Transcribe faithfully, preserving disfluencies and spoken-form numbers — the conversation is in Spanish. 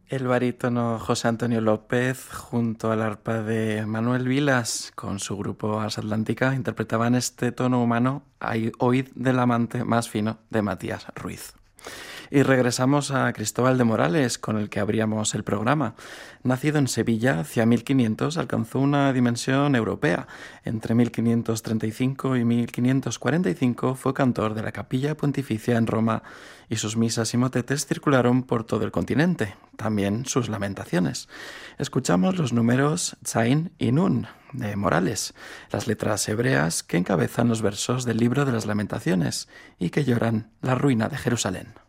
El barítono José Antonio López, junto al arpa de Manuel Vilas, con su grupo Ars Atlántica, interpretaban este tono humano, Oíd del amante más fino, de Matías Ruiz. Y regresamos a Cristóbal de Morales, con el que abríamos el programa. Nacido en Sevilla hacia mil quinientos, alcanzó una dimensión europea. Entre mil quinientos treinta y cinco y mil quinientos cuarenta y cinco fue cantor de la Capilla Pontificia en Roma y sus misas y motetes circularon por todo el continente, también sus lamentaciones. Escuchamos los números Zain y Nun de Morales, las letras hebreas que encabezan los versos del libro de las lamentaciones y que lloran la ruina de Jerusalén.